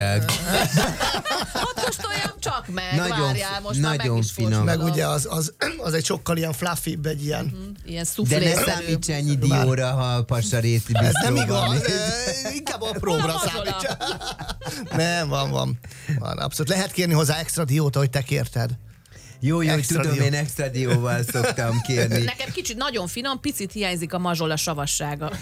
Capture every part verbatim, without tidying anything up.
Ott kostoljam csak meg, nagyon, várjál, most nagyon már meg is finom. Meg ugye az, az, az egy sokkal ilyen fluffy, egy ilyen... uh-huh. Ilyen de ne szuflé-szerű. számíts ennyi dióra, ha a pasaréti Ez nem bisztóban. igaz, eh, inkább apróbra számít. Nem, van, van, van. Abszolút. Lehet kérni hozzá extra diót, ahogy te kérted. Jó, jó, Extra tudom, dió. én extra dióval szoktam kérni. Nekem kicsit nagyon finom, picit hiányzik a mazsola savassága.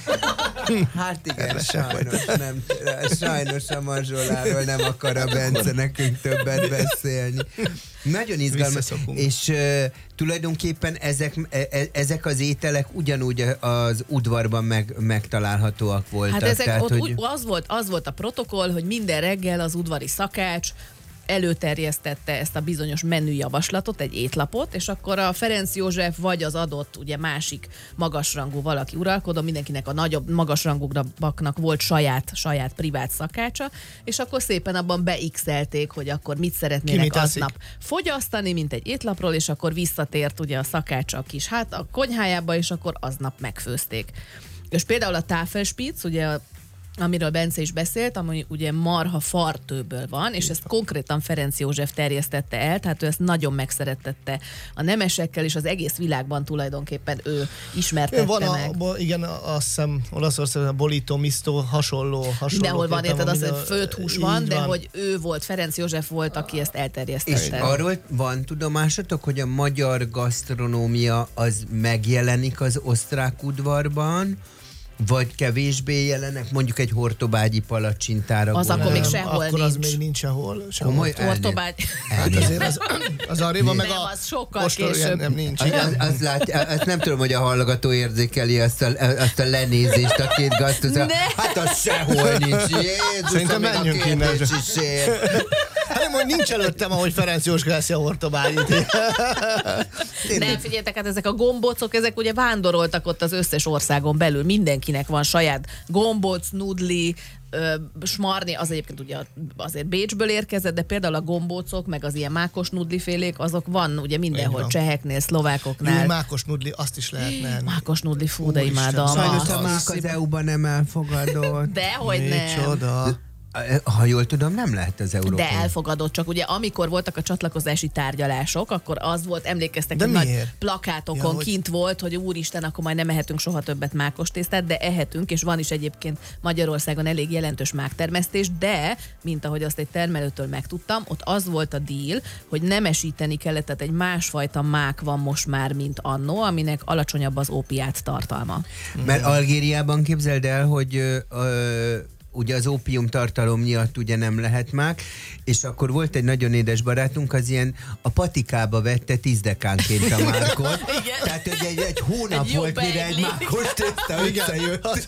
Hát igen, sajnos, nem, sajnos a mazsoláról nem akar a Bence nekünk többet beszélni. Nagyon izgalmas, Visszaszokunk. és uh, tulajdonképpen ezek, e, ezek az ételek ugyanúgy az udvarban meg, megtalálhatóak voltak. Hát ezek tehát, ott hogy... úgy, az, volt, az volt a protokoll, hogy minden reggel az udvari szakács előterjesztette ezt a bizonyos menüjavaslatot, egy étlapot, és akkor a Ferenc József vagy az adott ugye másik magasrangú valaki uralkodó, mindenkinek a nagyobb magasrangúbbaknak volt saját, saját privát szakácsa, és akkor szépen abban beixelték, hogy akkor mit szeretnének mit aznap fogyasztani, mint egy étlapról, és akkor visszatért ugye a szakácsa a kis hát a konyhájába, és akkor aznap megfőzték. És például a táfelspíc, ugye a amiről Bence is beszélt, ami ugye marha fartőből van, és ezt konkrétan Ferenc József terjesztette el, tehát ő ezt nagyon megszerettette a nemesekkel, és az egész világban tulajdonképpen ő ismertette Van a, meg. bo, igen, azt hiszem Olaszországban a bolito, misto, hasonló, hasonló. Mindenhol van, érted, az, minden- hogy főtt hús így van, de hogy ő volt, Ferenc József volt, aki ezt És elterjesztette. arról van tudomásatok, hogy a magyar gasztronómia az megjelenik az osztrák udvarban, vagy kevésbé jelenek, mondjuk egy hortobágyi palacsintára. Az akkor még Nem, sehol akkor az nincs. még nincs sehol. sehol. Komoly? Ortobágy. Hát azért az, az arrébb van, meg Nem, a az sokkal kóstoló- később. Nem, nincs. Az, Igen. az, az látja, azt nem tudom, hogy a hallgató érzékeli azt a, azt a lenézést a két gasztozra. Ne! Hát az sehol nincs. Jézus, Szerintem amíg a menjünk innen. kérdés is ér. Hát nem, hogy nincs előttem, ahogy Ferenc József eszi a hortobágyit. Nem, figyeljetek, hát ezek a gombócok, ezek ugye vándoroltak ott az összes országon belül. Mindenkinek van saját gombóc, nudli, ö, smarni, az egyébként ugye azért Bécsből érkezett, de például a gombócok, meg az ilyen mákos nudlifélék, azok van ugye mindenhol, Igen. cseheknél, szlovákoknál. Jó, mákos nudli, azt is lehetne enni. Mákos nudli, fú, de Úristen, imádom. Sajnos Az- a mák az é u-ban nem elfogadott. Dehogy nem. Micsoda. Ha jól tudom, nem lehet az Európai. De elfogadott, csak ugye amikor voltak a csatlakozási tárgyalások, akkor az volt, emlékeztek, De hogy nagy miért? plakátokon Ja, hogy- kint volt, hogy úristen, akkor majd nem ehetünk soha többet mákos tésztát, de ehetünk, és van is egyébként Magyarországon elég jelentős máktermesztés, de, mint ahogy azt egy termelőtől megtudtam, ott az volt a deal, hogy nemesíteni kellett, tehát egy másfajta mák van most már, mint annó, aminek alacsonyabb az ópiát tartalma. Mert Algériában képzeld el, hogy ö, ö, ugye az ópium tartalom miatt ugye nem lehet mák, és akkor volt egy nagyon édes barátunk, az ilyen a patikába vette tíz dekánként a mákot. Igen. Tehát, hogy egy, egy hónap Egy jó volt, mire egy beigli. mákos tészta összejött.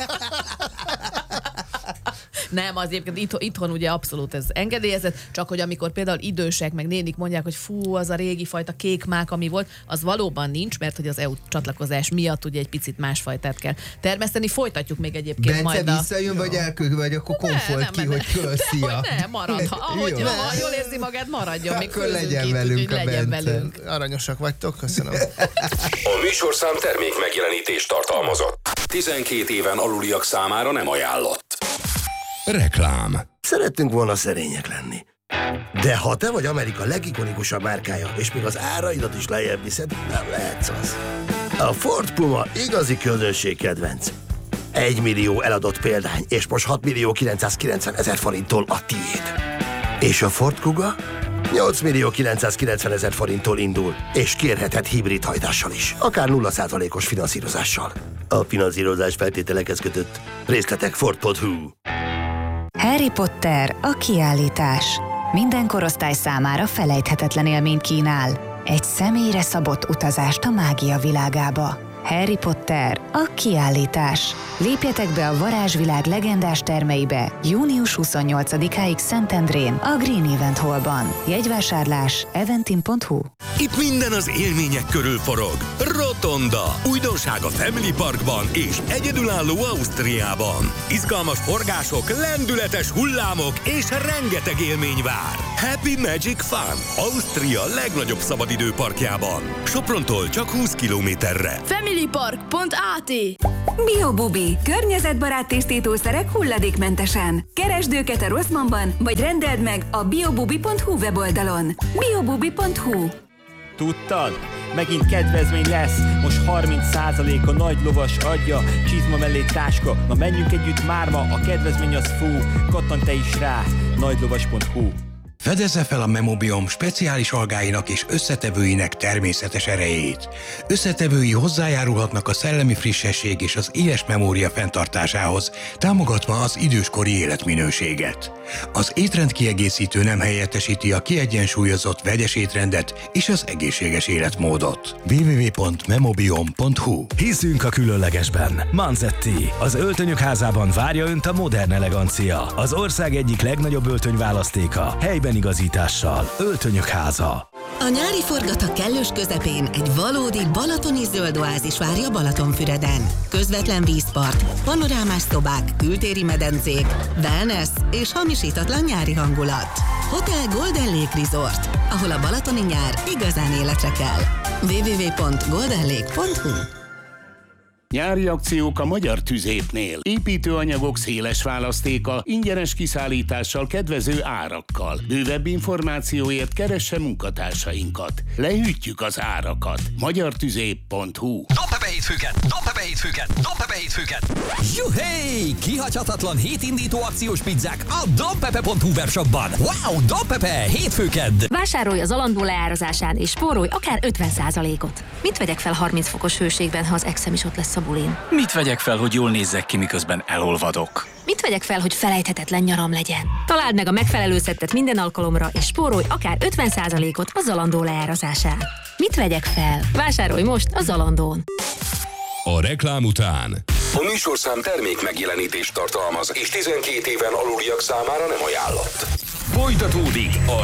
Nem, az egyébként itthon, itthon ugye abszolút ez engedélyezett, csak hogy amikor például idősek meg nénik mondják, hogy fú, az a régi fajta kékmák, ami volt, az valóban nincs, mert hogy az é u csatlakozás miatt ugye egy picit másfajtát kell termeszteni. Folytatjuk még egyébként Bence majd a... visszajön, vagy elküld, vagy akkor konfolt ki, hogy kölszia. Hogy ne, marad. Ha, ahogy, Jó. ha jól érzi magát, maradjon. Még Akkor főzünk legyen itt, velünk úgyhogy a legyen Bence. velünk. Aranyosak vagytok, köszönöm. A műsorszám termék megjelenítést tartalmazott. tizenkét éven aluliak számára nem ajánlott. Reklám. Szerettünk volna szerények lenni. De ha te vagy Amerika legikonikusabb márkája, és még az áraidat is lejjebb viszed, nem lehetsz az. A Ford Puma igazi közönségkedvenc. Egy millió eladott példány, és most hat millió kilencszázkilencven ezer forinttól a tiéd. És a Ford Kuga? nyolc millió kilencszázkilencven ezer forinttól indul, és kérheted hibrid hajtással is, akár nulla százalékos finanszírozással. A finanszírozás feltételekhez kötött. Részletek ford pont hu. Harry Potter, a kiállítás. Minden korosztály számára felejthetetlen élményt kínál. Egy személyre szabott utazást a mágia világába. Harry Potter, a kiállítás. Lépjetek be a varázsvilág legendás termeibe június huszonnyolcadikáig Szentendrén, a Green Event Hallban. Jegyvásárlás eventim pont hu. Itt minden az élmények körül forog. Rotonda. Újdonság a Family Parkban és egyedülálló Ausztriában. Izgalmas forgások, lendületes hullámok és rengeteg élmény vár. Happy Magic Fun. Ausztria legnagyobb szabadidőparkjában. Soprontól csak húsz kilométerre. familypark pont á té Biobubi. Környezetbarát tisztítószerek hulladékmentesen. Keresd őket a Rossmannban, vagy rendeld meg a biobubi pont hu weboldalon. biobubi pont hu. Tudtad? Megint kedvezmény lesz, most harminc százalék a nagy lovas adja, csizma mellé táska, na menjünk együtt márma, a kedvezmény az fú, kattanj te is rá, nagylovas pont hu. Fedezze fel a Memobiom speciális algáinak és összetevőinek természetes erejét. Összetevői hozzájárulhatnak a szellemi frissesség és az éles memória fenntartásához, támogatva az időskori életminőséget. Az étrendkiegészítő nem helyettesíti a kiegyensúlyozott vegyes étrendet és az egészséges életmódot. double-u double-u double-u pont memobiom pont hu. Hiszünk a különlegesben. Manzetti. Az öltönyök házában várja önt a modern elegancia. Az ország egyik legnagyobb öltönyválasztéka. Helyben igazítással. Öltönyök háza. A nyári forgatag kellős közepén egy valódi balatoni zöld oázis várja Balatonfüreden. Közvetlen vízpart, panorámás szobák, kültéri medencék, wellness és hamisítatlan nyári hangulat. Hotel Golden Lake Resort, ahol a balatoni nyár igazán életre kell. double-u double-u double-u pont golden lake pont hu. Nyári akciók a Magyar Tüzépnél. Építőanyagok széles választéka, ingyenes kiszállítással, kedvező árakkal. Bővebb információért keresse munkatársainkat. Lehűtjük az árakat. magyartüzép pont hu. Dobbe hétfőket! Dobbe hétfőket! Dobbe hétfőket! Juhé! Kihagyhatatlan hétindító akciós pizzák a dobpepe pont hu webshopban. Wow! Dobpepe! Hétfőked! Vásárolj az alandó leárazásán és spórolj akár ötven százalékot. Mit vegyek fel harminc fokos hőségben, ha az exem is ott lesz a bulin? Mit vegyek fel, hogy jól nézzek ki, miközben elolvadok? Mit vegyek fel, hogy felejthetetlen nyaram legyen? Találd meg a megfelelő szettet minden alkalomra, és spórolj akár ötven százalékot a Zalando leárazásán. Mit vegyek fel? Vásárolj most a Zalandón. A reklám után. A műsorszám termék megjelenítést tartalmaz, és tizenkét éven aluliak számára nem ajánlott. Folytatódik a